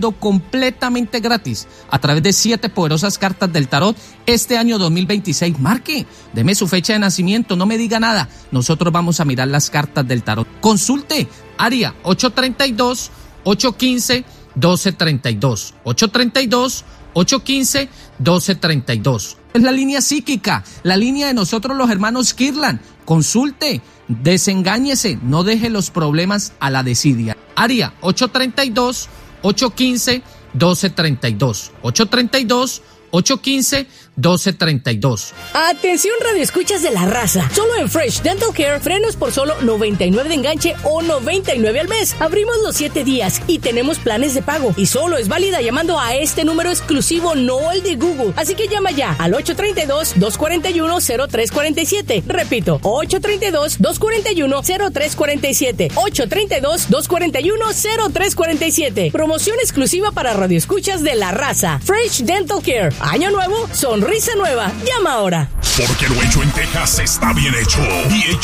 leyendo completamente gratis a través de 7 poderosas cartas del tarot este año 2026. Marque, deme su fecha de nacimiento, no me diga nada. Nosotros vamos a mirar las cartas del tarot. Consulte área 832-815-1232. 832-815-1232. Es la línea psíquica, la línea de nosotros los hermanos Kirlan. Consulte, desengáñese, no deje los problemas a la desidia. Área 832-815-1232. 832-815-1232. Atención, radio escuchas de La Raza. Solo en Fresh Dental Care, frenos por solo $99 de enganche o $99 al mes. Abrimos los 7 días y tenemos planes de pago. Y solo es válida llamando a este número exclusivo, no el de Google. Así que llama ya al 832-241-0347. Repito, 832-241-0347. 832-241-0347. Promoción exclusiva para radio escuchas de La Raza. Fresh Dental Care. Año nuevo, sonrisa nueva. Llama ahora. Porque lo hecho en Texas está bien hecho. Y hecho